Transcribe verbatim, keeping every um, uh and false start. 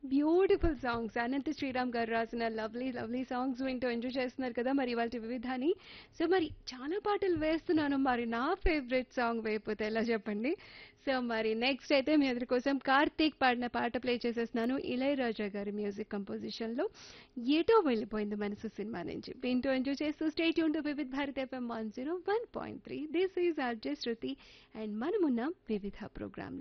Beautiful songs Anantha Sriram గారు రాసిన lovely lovely songs వింటూ ఎంజాయ్ చేస్తున్నారు కదా మరి ఇవాళ వివిధాని. సో మరి చాలా పాటలు వేస్తున్నాను, మరి నా ఫేవరెట్ సాంగ్ వేయకపోతే ఎలా చెప్పండి. సో మరి నెక్స్ట్ అయితే మీ అందరి కోసం కార్తీక్ పాడిన పాట ప్లే చేసేస్తున్నాను ఇళయరాజా గారి మ్యూజిక్ కంపోజిషన్ లో. ఏటో వెళ్ళిపోయింది మనసు సినిమా నుంచి వింటూ ఎంజాయ్ చేస్తూ state Yoon to Vividh Bharat FM one zero one point three. This is RJ Shruti and మనమున్న వివిధ ప్రోగ్రామ్